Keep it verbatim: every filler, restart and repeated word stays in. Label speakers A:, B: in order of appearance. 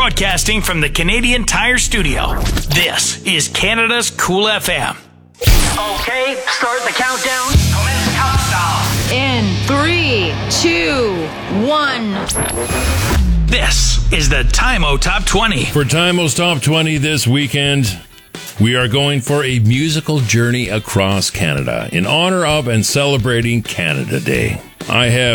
A: Broadcasting from the Canadian Tire Studio, this is Canada's Cool F M.
B: Okay, start the countdown. Commence countdown.
C: In three, two, one.
A: This is the Time-O Top twenty.
D: For Time-O's Top twenty this weekend, we are going for a musical journey across Canada in honor of and celebrating Canada Day. I have